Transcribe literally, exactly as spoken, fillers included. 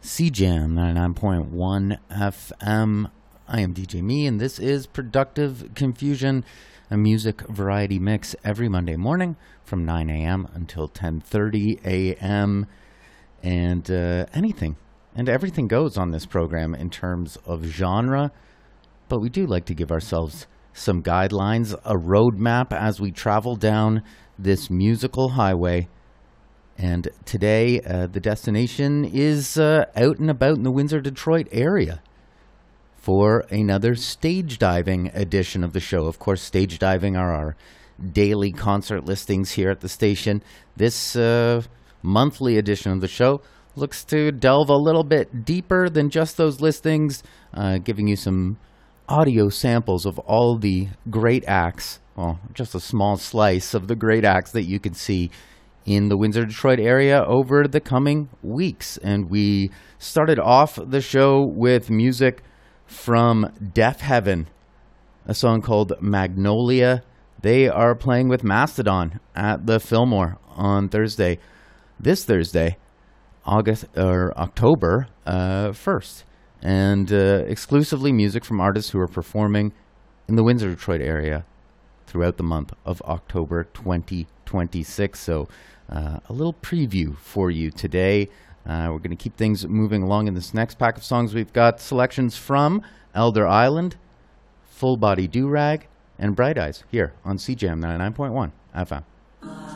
C Jam ninety-nine point one F M. I am D J Me, and this is Productive Confusion, a music variety mix every Monday morning from nine a.m. until ten thirty a.m. And uh, anything and everything goes on this program in terms of genre, but we do like to give ourselves some guidelines, a roadmap as we travel down this musical highway. And today, uh, the destination is uh, out and about in the Windsor-Detroit area for another stage diving edition of the show. Of course, stage diving are our daily concert listings here at the station. This uh, monthly edition of the show looks to delve a little bit deeper than just those listings, uh, giving you some audio samples of all the great acts, well, just a small slice of the great acts that you can see in the Windsor-Detroit area over the coming weeks. And we started off the show with music from Deafheaven, a song called Magnolia. They are playing with Mastodon at the Fillmore on Thursday, this Thursday, August or October uh, first, and uh, exclusively music from artists who are performing in the Windsor-Detroit area throughout the month of October twenty twenty-six. So uh, a little preview for you today. Uh, we're going to keep things moving along in this next pack of songs. We've got selections from Elder Island, Full Body Do Rag, and Bright Eyes here on C Jam ninety-nine point one F M.